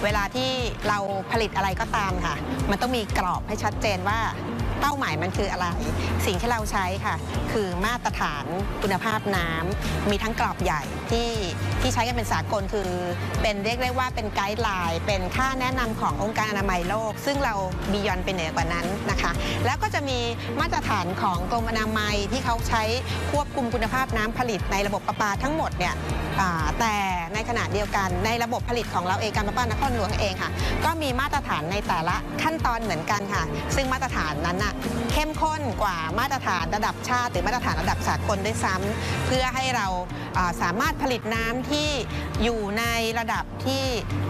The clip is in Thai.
เวลาที่เราผลิตอะไรก็ตามค่ะมันต้องมีกรอบให้ชัดเจนว่าเป้าหมายมันคืออะไรสิ่งที่เราใช้ค่ะคือมาตรฐานคุณภาพน้ำมีทั้งกรอบใหญ่ที่ใช้กันเป็นสากลคือเป็นเรียกได้ว่าเป็นไกด์ไลน์เป็นค่าแนะนำขององค์การอนามัยโลกซึ่งเราบียอนไปเหนือกว่านั้นนะคะแล้วก็จะมีมาตรฐานของกรมอนามัยที่เขาใช้ควบคุมคุณภาพน้ำผลิตในระบบประปาทั้งหมดเนี่ยแต่ในขณะเดียวกันในระบบผลิตของเราเองการประปานครหลวงเองค่ะก็มีมาตรฐานในแต่ละขั้นตอนเหมือนกันค่ะซึ่งมาตรฐานนั้นเข้มข้นกว่ามาตรฐานระดับชาติหรือมาตรฐานระดับสากลด้วยซ้ำเพื่อให้เราสามารถผลิตน้ำที่อยู่ในระดับที่